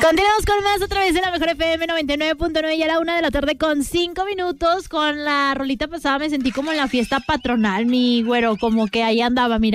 Continuamos con más a través de la Mejor FM 99.9 y a la 1:05 p.m. Con la rolita pasada me sentí como en la fiesta patronal, mi güero, como que ahí andaba, mira.